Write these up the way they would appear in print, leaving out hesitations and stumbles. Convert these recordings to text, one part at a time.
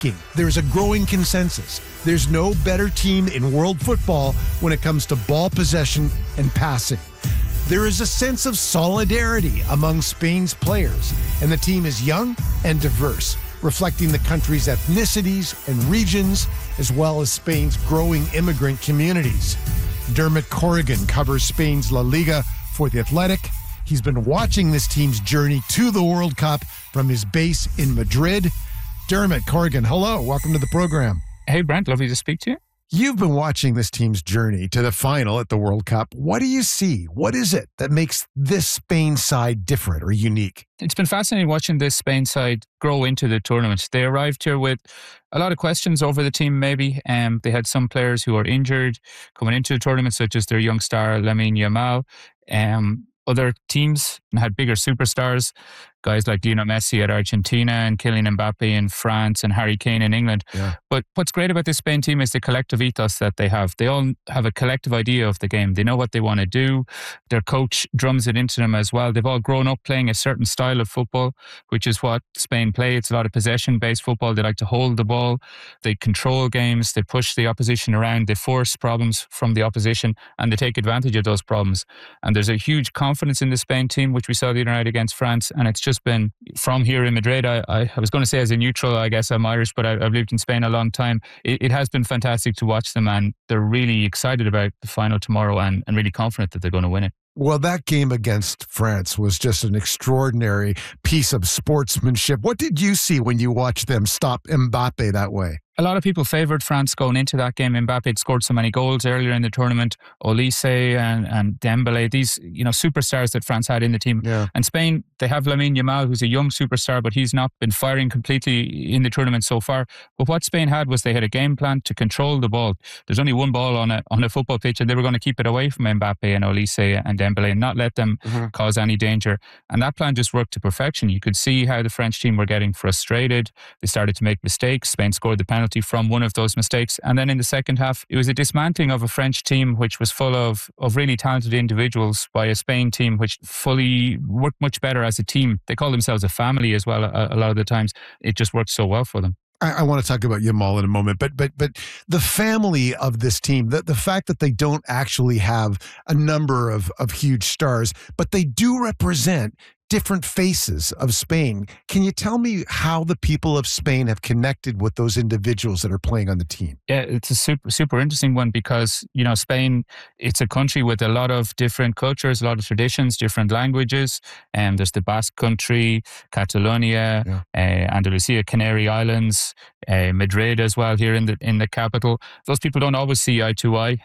speaking, there's a growing consensus. There's no better team in world football when it comes to ball possession and passing. There is a sense of solidarity among Spain's players, and the team is young and diverse, reflecting the country's ethnicities and regions, as well as Spain's growing immigrant communities. Dermot Corrigan covers Spain's La Liga for The Athletic. He's been watching this team's journey to the World Cup from his base in Madrid. Dermot Corrigan, hello. Welcome to the program. Hey, Brent. Lovely to speak to you. You've been watching this team's journey to the final at the World Cup. What do you see? What is it that makes this Spain side different or unique? It's been fascinating watching this Spain side grow into the tournament. They arrived here with a lot of questions over the team, maybe. They had some players who were injured coming into the tournament, such as their young star, Lamine Yamal. Other teams had bigger superstars, guys like Lionel Messi at Argentina and Kylian Mbappe in France and Harry Kane in England. Yeah. But what's great about this Spain team is the collective ethos that they have. They all have a collective idea of the game. They know what they want to do. Their coach drums it into them as well. They've all grown up playing a certain style of football, which is what Spain play. It's a lot of possession-based football. They like to hold the ball. They control games. They push the opposition around. They force problems from the opposition, and they take advantage of those problems. And there's a huge confidence in the Spain team, which we saw the other night against France. And it's just been from here in Madrid. I was going to say as a neutral, I guess I'm Irish, but I've lived in Spain a long time. It has been fantastic to watch them, and they're really excited about the final tomorrow and really confident that they're going to win it. Well, that game against France was just an extraordinary piece of sportsmanship. What did you see when you watched them stop Mbappe that way? A lot of people favoured France going into that game. Mbappe had scored so many goals earlier in the tournament. Olise and Dembele, these superstars that France had in the team. Yeah. And Spain, they have Lamine Yamal, who's a young superstar, but he's not been firing completely in the tournament so far. But what Spain had was they had a game plan to control the ball. There's only one ball on a football pitch, and they were going to keep it away from Mbappe and Olise and Dembele and not let them cause any danger. And that plan just worked to perfection. You could see how the French team were getting frustrated. They started to make mistakes. Spain scored the penalty from one of those mistakes. And then in the second half, it was a dismantling of a French team which was full of really talented individuals by a Spain team which fully worked much better as a team. They call themselves a family as well a lot of the times. It just worked so well for them. I want to talk about Yamal in a moment, but the family of this team, the fact that they don't actually have a number of huge stars, but they do represent different faces of Spain. Can you tell me how the people of Spain have connected with those individuals that are playing on the team? Yeah, it's a super interesting one because, Spain, it's a country with a lot of different cultures, a lot of traditions, different languages. And there's the Basque country, Catalonia, Andalusia, Canary Islands, Madrid as well here in the capital. Those people don't always see eye to eye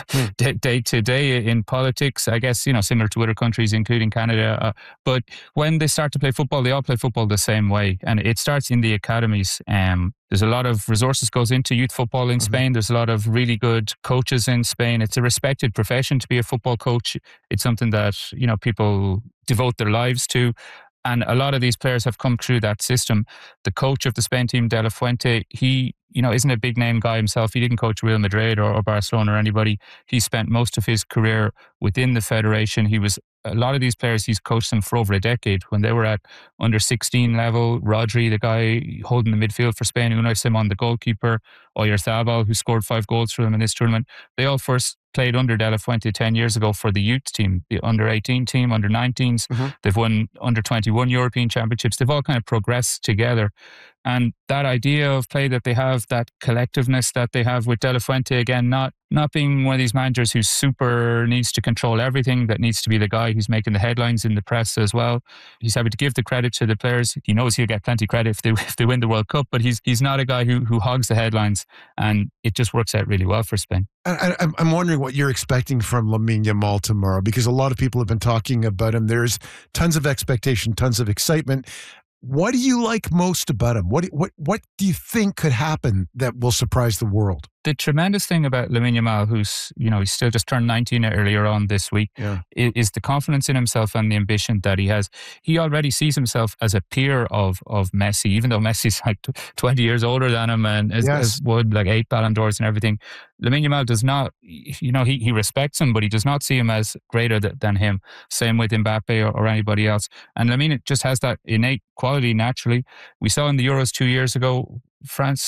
day to day in politics, I guess, similar to other countries, including Canada. But when they start to play football, they all play football the same way. And it starts in the academies. There's a lot of resources goes into youth football in Spain. There's a lot of really good coaches in Spain. It's a respected profession to be a football coach. It's something that, people devote their lives to. And a lot of these players have come through that system. The coach of the Spain team, De La Fuente, he isn't a big name guy himself. He didn't coach Real Madrid or Barcelona or anybody. He spent most of his career within the federation. A lot of these players, he's coached them for over a decade. When they were at under 16 level, Rodri, the guy holding the midfield for Spain, Unai Simon, the goalkeeper, Oyarzabal, who scored 5 goals for them in this tournament, they all first played under De La Fuente 10 years ago for the youth team, the under 18 team, under 19s. They've won under 21 European championships. They've all kind of progressed together. And that idea of play that they have, that collectiveness that they have with De La Fuente, again, not being one of these managers who super needs to control everything, that needs to be the guy who's making the headlines in the press as well. He's happy to give the credit to the players. He knows he'll get plenty credit if they win the World Cup, but he's not a guy who hogs the headlines, and it just works out really well for Spain. I'm wondering what you're expecting from Lamine Yamal tomorrow, because a lot of people have been talking about him. There's tons of expectation, tons of excitement. What do you like most about him? What do you think could happen that will surprise the world? the tremendous thing about Lamine Yamal, who's, he's still just turned 19 earlier on this week, is the confidence in himself and the ambition that he has. He already sees himself as a peer of Messi, even though Messi's like 20 years older than him and has won like 8 Ballon d'Ors and everything. Lamine Yamal does not, he respects him, but he does not see him as greater than him. Same with Mbappe or anybody else. And Lamine just has that innate quality naturally. We saw in the Euros 2 years ago, France